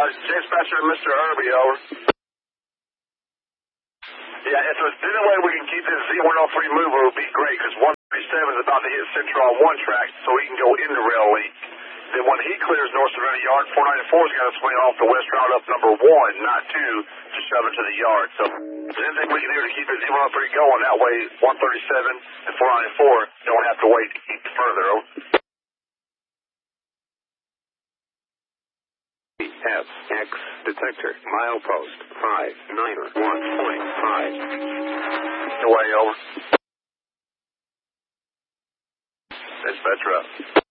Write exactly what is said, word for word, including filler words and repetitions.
Dispatcher, Mister Irby, over. Yeah, if there's any way we can keep this Z one oh three mover, it would be great, because one thirty-seven is about to hit Central on one track, so he can go into rail leak. Then when he clears North Savannah Yard, four ninety-four is going to swing off the west route up number one, not two, to shove it to the yard. So anything we can do to keep this Z one oh three going, that way one thirty-seven and four ninety-four don't have to wait further. F X detector milepost five nine one point five. Away, over. Dispatcher up.